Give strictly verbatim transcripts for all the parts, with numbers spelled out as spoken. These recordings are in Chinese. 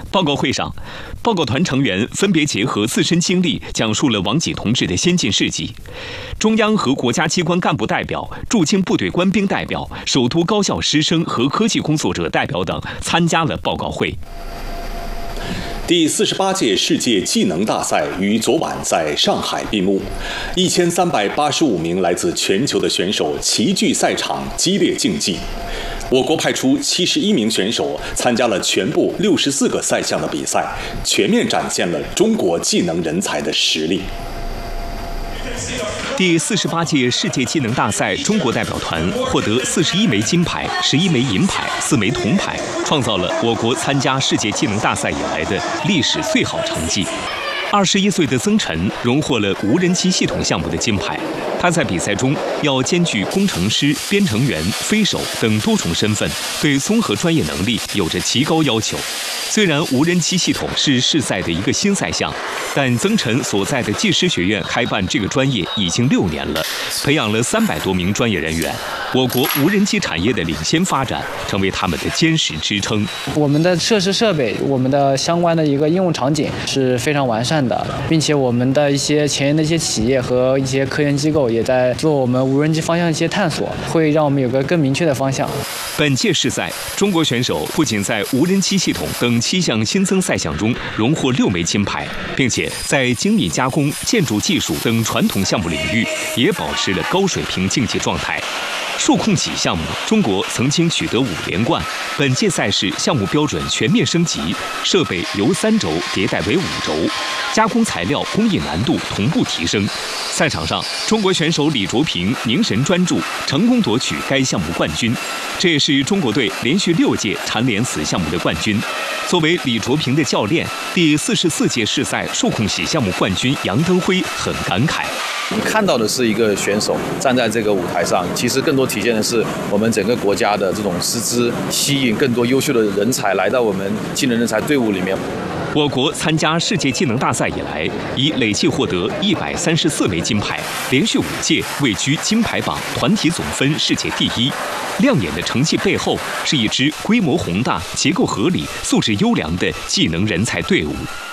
报告会上，报告团成员分别结合自身经历，讲述了王济同志的先进事迹。中央和国家机关干部代表、驻京部队官兵代表、首都高校师生和科技工作者代表等参加了报告会。 第四十八届世界技能大赛于昨晚在上海闭幕，一千三百八十五名来自全球的选手齐聚赛场，激烈竞技。我国派出七十一名选手参加了全部六十四个赛项的比赛，全面展现了中国技能人才的实力。 第四十八届世界技能大赛中国代表团获得四十一枚金牌、十一枚银牌、四枚铜牌，创造了我国参加世界技能大赛以来的历史最好成绩。二十一岁的曾晨荣获了无人机系统项目的金牌。他在比赛中要兼具工程师、编程员、飞手等多重身份，对综合专业能力有着极高要求。虽然无人机系统是世赛的一个新赛项，但曾晨所在的技师学院开办这个专业已经六年了，培养了三百多名专业人员。我国无人机产业的领先发展，成为他们的坚实支撑。 我们的设施设备，我们的相关的一个应用场景是非常完善的，并且我们的一些前沿的一些企业和一些科研机构也在做我们无人机方向的一些探索，会让我们有个更明确的方向。 本届世赛，中国选手不仅在无人机系统等七项新增赛项中荣获六枚金牌，并且在精密加工、建筑技术等传统项目领域也保持了高水平竞技状态。数控起项目，中国曾经取得五连冠。本届赛事项目标准全面升级，设备由三轴迭代为五轴，加工材料工艺难度同步提升。赛场上，中国选手李卓平凝神专注，成功夺取该项目冠军。这也是中国队连续六届蝉联此项目的冠军。作为李卓平的教练，第四十四届世赛数控起项目冠军杨登辉很感慨。 你看到的是一个选手站在这个舞台上，其实更多体现的是我们整个国家的这种师资，吸引更多优秀的人才来到我们技能人才队伍里面。 我国参加世界技能大赛以来，已累计获得一百三十四枚金牌，连续五届位居金牌榜团体总分世界第一。亮眼的成绩背后，是一支规模宏大、结构合理、素质优良的技能人才队伍。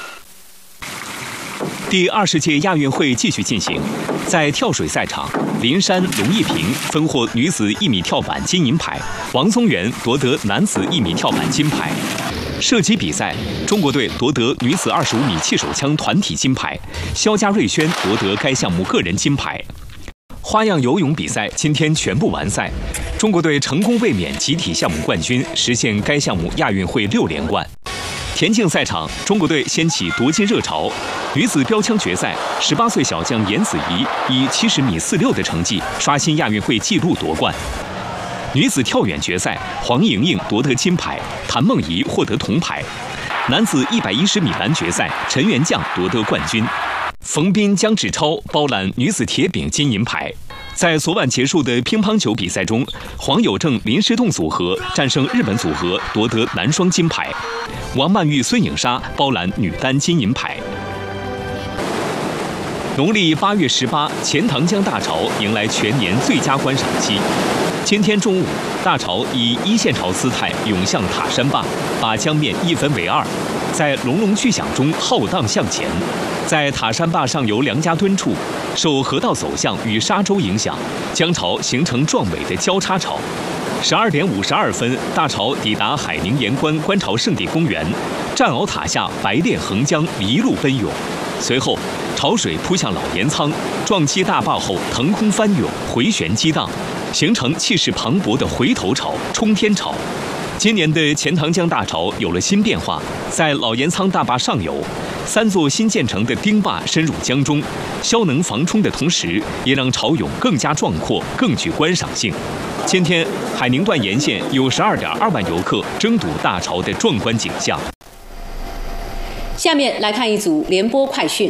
第二十届亚运会继续进行，在跳水赛场，林珊、龙一平分获女子一米跳板金银牌，王宗源夺得男子一米跳板金牌。射击比赛，中国队夺得女子二十五米气手枪团体金牌，肖家瑞轩夺得该项目个人金牌。花样游泳比赛今天全部完赛，中国队成功卫冕集体项目冠军，实现该项目亚运会六连冠。田径赛场，中国队掀起夺金热潮。女子标枪决赛，十八岁小将严子怡以七十米四六的成绩刷新亚运会纪录夺冠。女子跳远决赛，黄莹莹夺得金牌，谭梦怡获得铜牌。男子一百一十米栏决赛，陈元将夺得冠军。冯彬、姜志超包揽女子铁饼金银牌。在昨晚结束的乒乓球比赛中，黄有正、林诗栋组合战胜日本组合，夺得男双金牌。王曼玉、孙颖莎包揽女单金银牌。农历八月十八，钱塘江大潮迎来全年最佳观赏期。今天中午，大潮以一线潮姿态涌向塔山坝，把江面一分为二，在隆隆巨响中浩荡向前。在塔山坝上游梁家墩处，受河道走向与沙洲影响，江潮形成壮美的交叉潮。十二点五十二分，大潮抵达海宁盐关观潮圣地公园，战鳌塔下白练横江一路奔涌。随后，潮水扑向老盐仓，撞击大坝后腾空翻涌，回旋激荡，形成气势磅礴的回头潮、冲天潮。今年的钱塘江大潮有了新变化，在老盐仓大坝上游，三座新建成的丁坝深入江中，消能防冲的同时，也让潮涌更加壮阔，更具观赏性。今天，海宁段沿线有十二点二万游客争睹大潮的壮观景象。 下面来看一组联播快讯。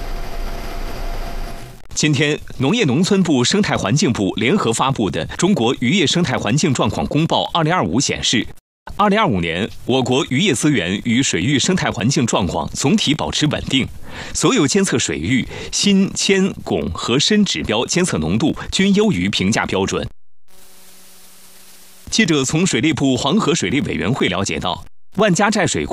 今天，农业农村部、生态环境部联合发布的《中国渔业生态环境状况公报二零二五》显示，二零二五年我国渔业资源与水域生态环境状况总体保持稳定，所有监测水域锌、铅、汞和砷指标监测浓度均优于评价标准。记者从水利部黄河水利委员会了解到，万家寨水库